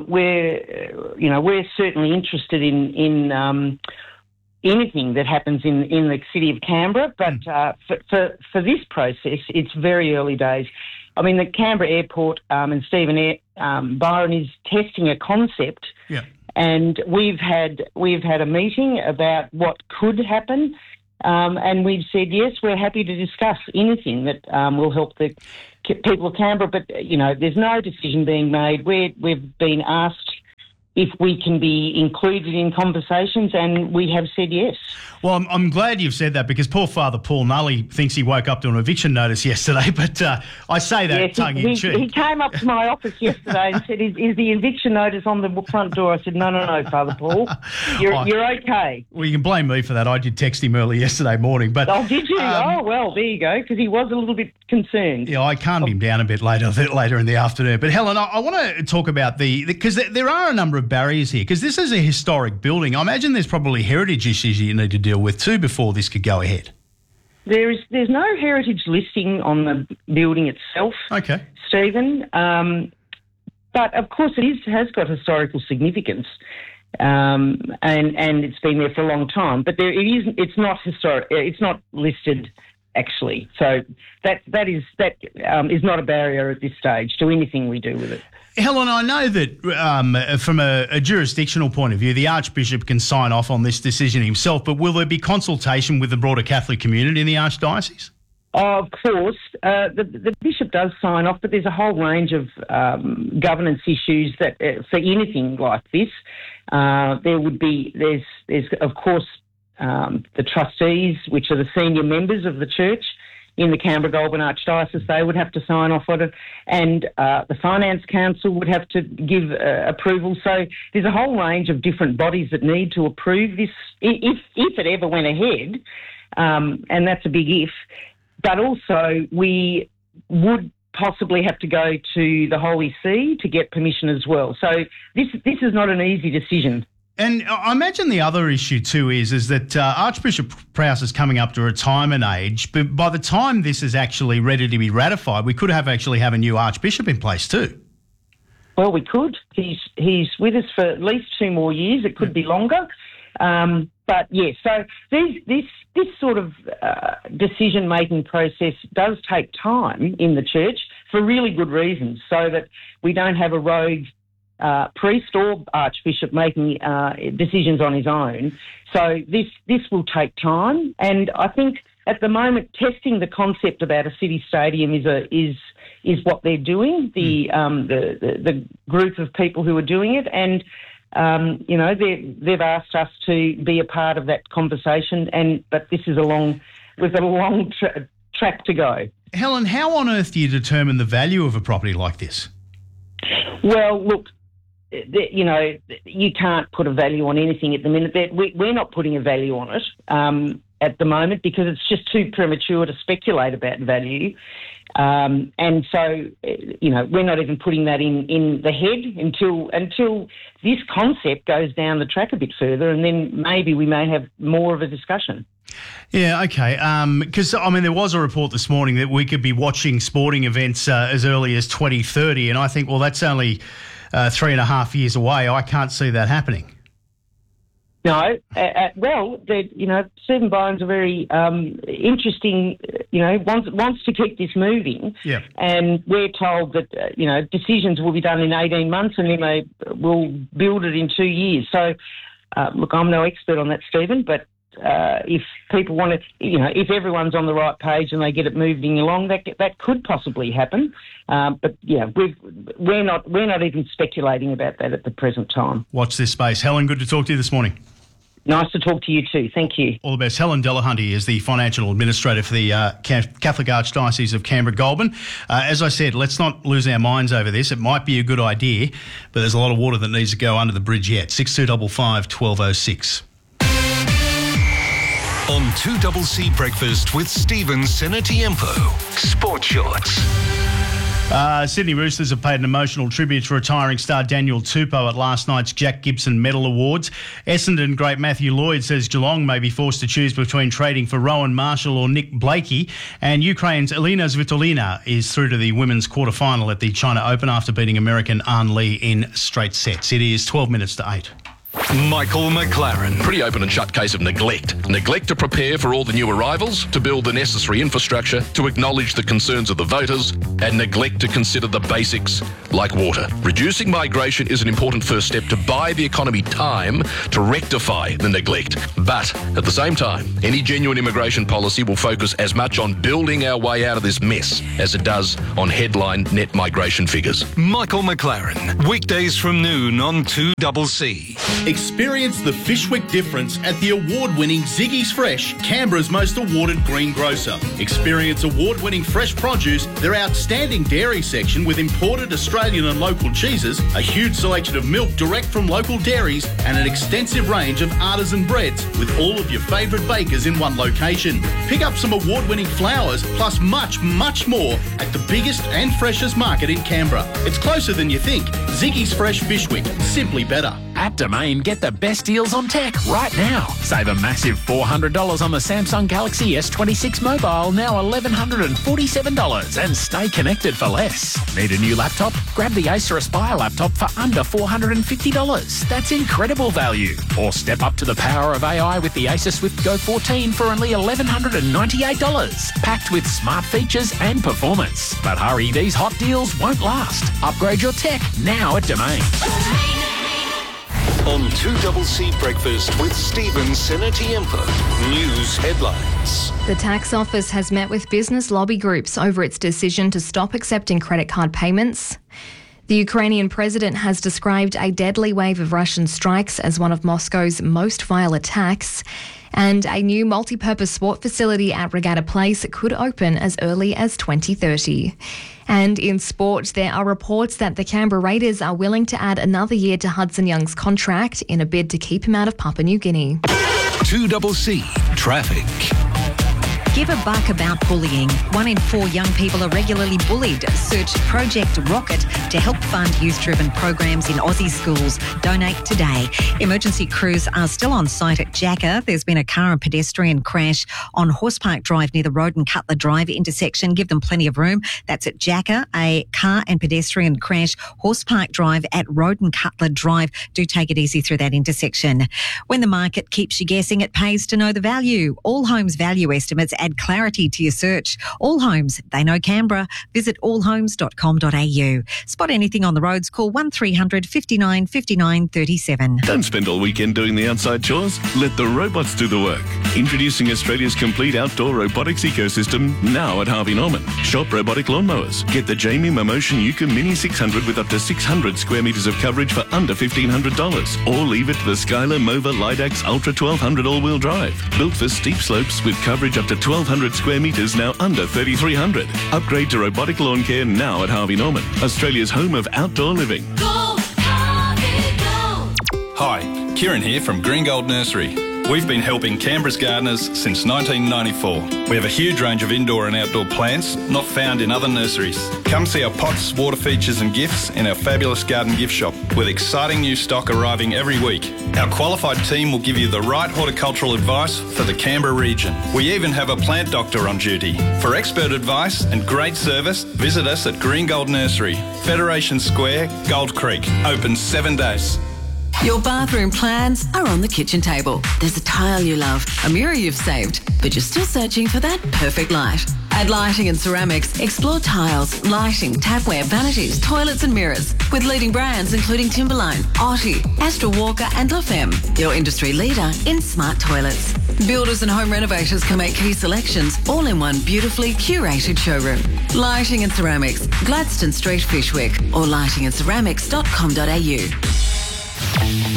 We're certainly interested in anything that happens in the city of Canberra, but for this process, it's very early days. I mean, the Canberra Airport and Stephen Byron is testing a concept. Yeah. And we've had a meeting about what could happen, and we've said yes, we're happy to discuss anything that will help the people of Canberra. But there's no decision being made. We've been asked if we can be included in conversations, and we have said yes. Well, I'm glad you've said that, because poor Father Paul Nully thinks he woke up to an eviction notice yesterday, but I say that tongue-in-cheek. He came up to my office yesterday and said, is the eviction notice on the front door? I said, no, Father Paul. You're okay. Well, you can blame me for that. I did text him early yesterday morning. But oh, did you? Well, there you go, because he was a little bit concerned. Yeah, I calmed him down a bit later in the afternoon. But Helen, I want to talk about because there are a number of barriers here, because this is a historic building. I imagine there's probably heritage issues you need to deal with too before this could go ahead. There's no heritage listing on the building itself. Okay, Stephen. But of course it has got historical significance, and it's been there for a long time. But it's not historic. It's not listed actually. So that is not a barrier at this stage to anything we do with it. Helen, I know that from a jurisdictional point of view, the Archbishop can sign off on this decision himself, but will there be consultation with the broader Catholic community in the Archdiocese? Of course. The Bishop does sign off, but there's a whole range of governance issues that for anything like this. There's of course the trustees, which are the senior members of the church in the Canberra-Goulburn Archdiocese. They would have to sign off on it, and the Finance Council would have to give approval. So there's a whole range of different bodies that need to approve this if it ever went ahead, and that's a big if. But also we would possibly have to go to the Holy See to get permission as well. So this is not an easy decision. And I imagine the other issue too is that Archbishop Prowse is coming up to retirement age, but by the time this is actually ready to be ratified, we could actually have a new Archbishop in place too. Well, we could. He's with us for at least 2 more years. It could be longer. But yes, so this sort of decision-making process does take time in the church for really good reasons, so that we don't have a rogue priest or archbishop making decisions on his own. So this will take time, and I think at the moment testing the concept about a city stadium is what they're doing. The group of people who are doing it, and they've asked us to be a part of that conversation. But this is we've got a long track to go. Helen, how on earth do you determine the value of a property like this? Well, look, you can't put a value on anything at the minute. We're not putting a value on it at the moment because it's just too premature to speculate about value. And so, we're not even putting that in the head until this concept goes down the track a bit further, and then maybe we may have more of a discussion. Yeah, okay. Because, there was a report this morning that we could be watching sporting events as early as 2030, and I think, well, that's only 3.5 years away. I can't see that happening. No. Stephen Byron's a very interesting, wants to keep this moving. Yeah. And we're told that, decisions will be done in 18 months and then they will build it in 2 years. So, look, I'm no expert on that, Stephen, but if people want to, if everyone's on the right page and they get it moving along, that could possibly happen. But yeah, we're not even speculating about that at the present time. Watch this space. Helen, good to talk to you this morning. Nice to talk to you too. Thank you. All the best. Helen Delahunty is the financial administrator for the Catholic Archdiocese of Canberra-Goulburn. As I said, let's not lose our minds over this. It might be a good idea, but there's a lot of water that needs to go under the bridge yet. 6255 1206. On 2CC Breakfast with Stephen Senatiempo. Sport Shorts. Sydney Roosters have paid an emotional tribute to retiring star Daniel Tupou at last night's Jack Gibson Medal Awards. Essendon great Matthew Lloyd says Geelong may be forced to choose between trading for Rowan Marshall or Nick Blakey. And Ukraine's Elina Svitolina is through to the women's quarter-final at the China Open after beating American An Lee in straight sets. It is 12 minutes to 8. Michael McLaren. Pretty open and shut case of neglect. Neglect to prepare for all the new arrivals, to build the necessary infrastructure, to acknowledge the concerns of the voters, and neglect to consider the basics like water. Reducing migration is an important first step to buy the economy time to rectify the neglect. But at the same time, any genuine immigration policy will focus as much on building our way out of this mess as it does on headline net migration figures. Michael McLaren. Weekdays from noon on 2CC. Experience the Fishwick difference at the award-winning Ziggy's Fresh, Canberra's most awarded green grocer. Experience award-winning fresh produce, their outstanding dairy section with imported Australian and local cheeses, a huge selection of milk direct from local dairies, and an extensive range of artisan breads with all of your favourite bakers in one location. Pick up some award-winning flowers plus much, much more at the biggest and freshest market in Canberra. It's closer than you think. Ziggy's Fresh Fishwick, simply better. At Domain, get the best deals on tech right now. Save a massive $400 on the Samsung Galaxy S26 mobile, now $1,147, and stay connected for less. Need a new laptop? Grab the Acer Aspire laptop for under $450. That's incredible value. Or step up to the power of AI with the Acer Swift Go 14 for only $1,198, packed with smart features and performance. But hurry, these hot deals won't last. Upgrade your tech now at Domain. On 2CC Breakfast with Stephen Senatiempo. News headlines. The tax office has met with business lobby groups over its decision to stop accepting credit card payments. The Ukrainian president has described a deadly wave of Russian strikes as one of Moscow's most vile attacks. And a new multi-purpose sport facility at Regatta Place could open as early as 2030. And in sport, there are reports that the Canberra Raiders are willing to add another year to Hudson Young's contract in a bid to keep him out of Papua New Guinea. 2CC Traffic. Give a buck about bullying. 1 in 4 young people are regularly bullied. Search Project Rocket to help fund youth-driven programs in Aussie schools. Donate today. Emergency crews are still on site at Jacker. There's been a car and pedestrian crash on Horse Park Drive near the Road and Cutler Drive intersection. Give them plenty of room. That's at Jacker. A car and pedestrian crash, Horse Park Drive at Road and Cutler Drive. Do take it easy through that intersection. When the market keeps you guessing, it pays to know the value. All Homes value estimates add clarity to your search. All Homes, they know Canberra. Visit allhomes.com.au. Spot anything on the roads, call 1300 59 59 37. Don't spend all weekend doing the outside chores. Let the robots do the work. Introducing Australia's complete outdoor robotics ecosystem now at Harvey Norman. Shop robotic lawnmowers. Get the Jamie Momotion Yuka Mini 600 with up to 600 square metres of coverage for under $1,500. Or leave it to the Skylar Mova Lidax Ultra 1200 all-wheel drive. Built for steep slopes with coverage up to 1,200 square metres, now under $3,300. Upgrade to robotic lawn care now at Harvey Norman, Australia's home of outdoor living. Go, Harvey, go. Hi, Kieran here from Green Gold Nursery. We've been helping Canberra's gardeners since 1994. We have a huge range of indoor and outdoor plants not found in other nurseries. Come see our pots, water features and gifts in our fabulous garden gift shop with exciting new stock arriving every week. Our qualified team will give you the right horticultural advice for the Canberra region. We even have a plant doctor on duty. For expert advice and great service, visit us at Green Gold Nursery, Federation Square, Gold Creek. Open 7 days. Your bathroom plans are on the kitchen table. There's a tile you love, a mirror you've saved, but you're still searching for that perfect light. At Lighting and Ceramics, explore tiles, lighting, tapware, vanities, toilets and mirrors with leading brands including Timberline, Otti, Astra Walker and La Femme, your industry leader in smart toilets. Builders and home renovators can make key selections all in one beautifully curated showroom. Lighting and Ceramics, Gladstone Street, Fishwick, or lightingandceramics.com.au.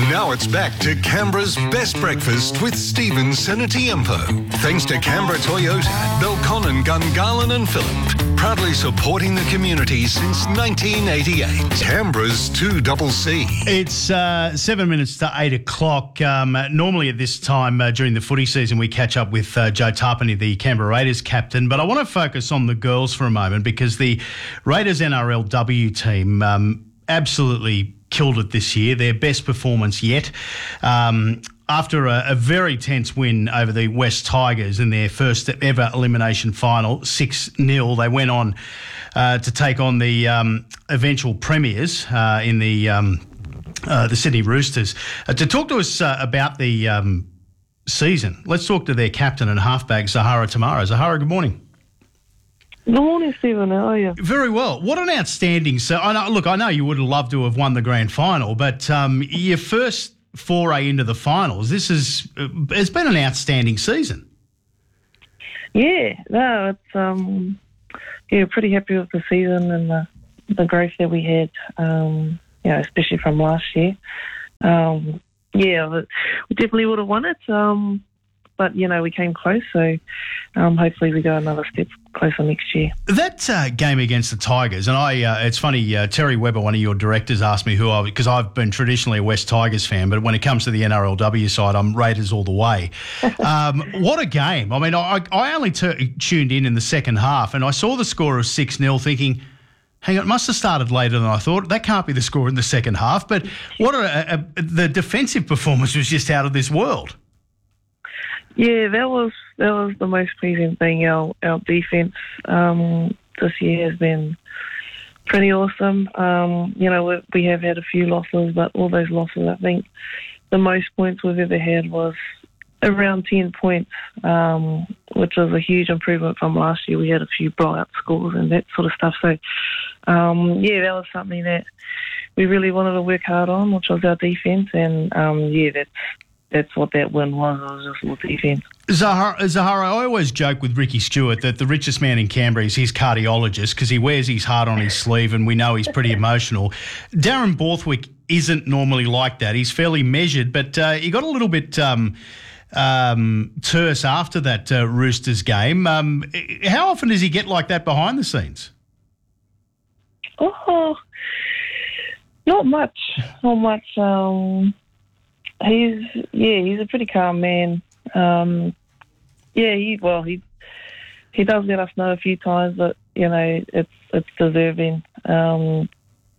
Now it's back to Canberra's best breakfast with Stephen Senatiempo. Thanks to Canberra Toyota, Belconnen, Gungahlin and Phillip. Proudly supporting the community since 1988. Canberra's 2CC. It's 7 minutes to 8 o'clock. Normally at this time during the footy season, we catch up with Joe Tarpany, the Canberra Raiders captain. But I want to focus on the girls for a moment because the Raiders NRLW team absolutely killed it this year. Their best performance yet. After a very tense win over the West Tigers in their first ever elimination final, 6-0, they went on to take on the eventual premiers in the Sydney Roosters. To talk to us about the season, let's talk to their captain and halfback, Zahara Temara. Zahara, good morning. Good morning, Stephen. How are you? Very well. What an outstanding... I know you would have loved to have won the grand final, but your first foray into the finals, it's been an outstanding season. Yeah, no, it's pretty happy with the season and the growth that we had, especially from last year. We definitely would have won it, but we came close, so hopefully we go another step closer next year. That game against the Tigers, and it's funny, Terry Webber, one of your directors, asked me because I've been traditionally a West Tigers fan, but when it comes to the NRLW side, I'm Raiders all the way. What a game. I mean, I only tuned in the second half, and I saw the score of 6-0 thinking, hang on, it must have started later than I thought. That can't be the score in the second half, but the defensive performance was just out of this world. Yeah, that was the most pleasing thing. Our defence this year has been pretty awesome. We have had a few losses, but all those losses, I think the most points we've ever had was around 10 points, which was a huge improvement from last year. We had a few blowout scores and that sort of stuff. So, that was something that we really wanted to work hard on, which was our defence. And, that's what that win was. It was just all defence. Zahara, I always joke with Ricky Stewart that the richest man in Canberra is his cardiologist because he wears his heart on his sleeve and we know he's pretty emotional. Darren Borthwick isn't normally like that. He's fairly measured, but he got a little bit terse after that Roosters game. How often does he get like that behind the scenes? Oh, not much. Not much. He's a pretty calm man. He does let us know a few times that it's deserving. And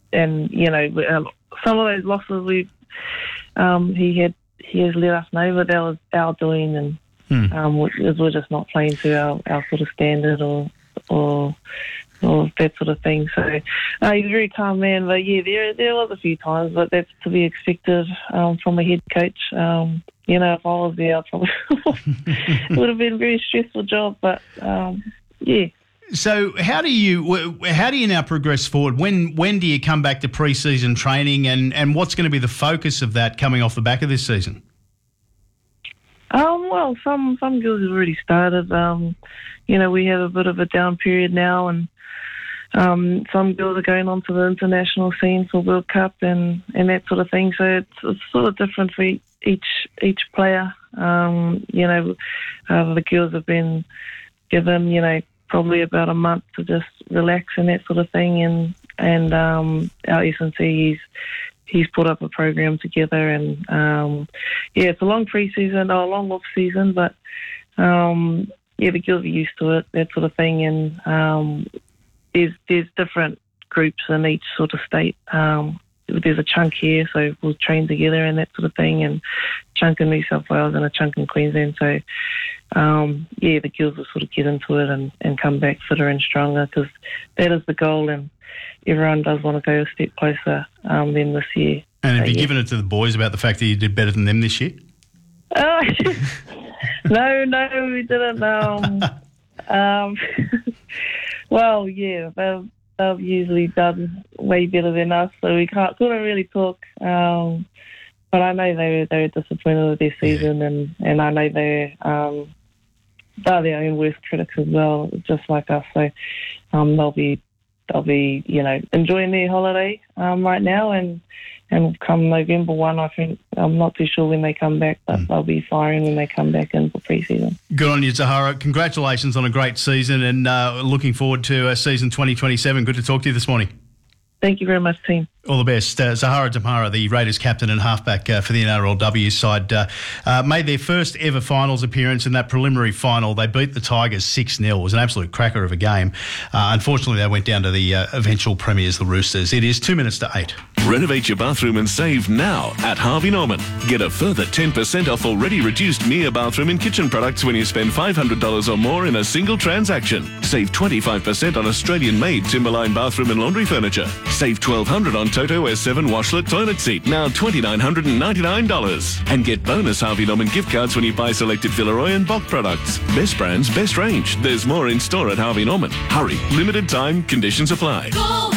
some of those losses he has let us know, but that was our doing, and we're just not playing to our sort of standard or that sort of thing. So he's a very calm man, but there was a few times, but that's to be expected from a head coach. If I was there, it would have been a very stressful job, but So how do you now progress forward? When do you come back to pre-season training, and what's going to be the focus of that coming off the back of this season? Well, some girls have already started. We have a bit of a down period now, and some girls are going on to the international scene for World Cup and that sort of thing. So it's sort of different for each player. The girls have been given, probably about a month to just relax and that sort of thing. And our S&C, he's put up a program together, and it's a long pre-season, a long off-season, but the girls are used to it, that sort of thing. And there's different groups in each sort of state. There's a chunk here, so we'll train together and that sort of thing, and a chunk in New South Wales and a chunk in Queensland. So, the girls will sort of get into it and come back fitter and stronger, because that is the goal, and everyone does want to go a step closer than this year. And have you given it to the boys about the fact that you did better than them this year? No, we didn't. Well, yeah, they've usually done way better than us, so we couldn't really talk. But I know they were disappointed with their season, and I know they're their own worst critics as well, just like us. So they'll be they'll be, enjoying their holiday right now, and come November 1, I think, I'm not too sure when they come back, but they'll be firing when they come back in for pre-season. Good on you, Zahara. Congratulations on a great season, and looking forward to season 2027. Good to talk to you this morning. Thank you very much, team. All the best. Zahara Damara, the Raiders captain and halfback for the NRLW side, made their first ever finals appearance in that preliminary final. They beat the Tigers 6-0. It was an absolute cracker of a game. Unfortunately, they went down to the eventual premiers, the Roosters. It is 2 minutes to 8. Renovate your bathroom and save now at Harvey Norman. Get a further 10% off already reduced Mia bathroom and kitchen products when you spend $500 or more in a single transaction. Save 25% on Australian-made Timberline bathroom and laundry furniture. Save $1,200 on Toto S7 washlet toilet seat, now $2,999. And get bonus Harvey Norman gift cards when you buy selected Villeroy and Bock products. Best brands, best range. There's more in store at Harvey Norman. Hurry, limited time, conditions apply.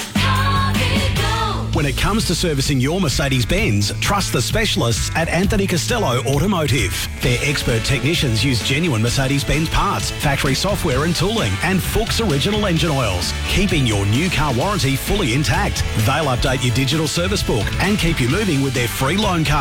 When it comes to servicing your Mercedes-Benz, trust the specialists at Anthony Costello Automotive. Their expert technicians use genuine Mercedes-Benz parts, factory software and tooling, and Fuchs original engine oils, keeping your new car warranty fully intact. They'll update your digital service book and keep you moving with their free loan card.